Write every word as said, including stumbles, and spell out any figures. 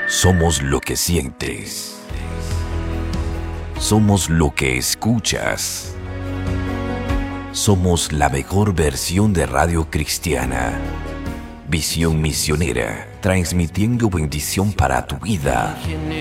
Somos lo que sientes. Somos lo que escuchas. Somos la mejor versión de Radio Cristiana. Visión misionera, transmitiendo bendición para tu vida.